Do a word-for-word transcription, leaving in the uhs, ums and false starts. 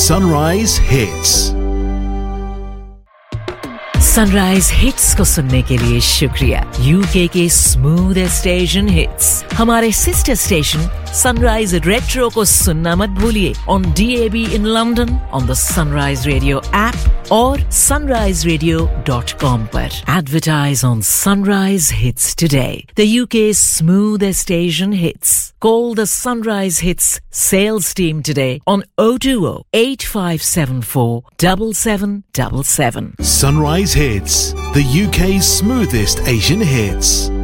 Sunrise Hits. Sunrise hits को सुनने के लिए शुक्रिया। यूके के स्मूथेस्ट एशियन हिट्स हमारे सिस्टर स्टेशन सनराइज रेट्रो को सुनना मत भूलिए on D A B in London, on the Sunrise Radio app और sunrise radio dot com पर। Advertise on Sunrise Hits today. The U K's smoothest Asian hits. Call the Sunrise Hits sales team today on oh two oh, eight five seven four, seven seven seven seven. Sunrise Hits, the U K's smoothest Asian hits.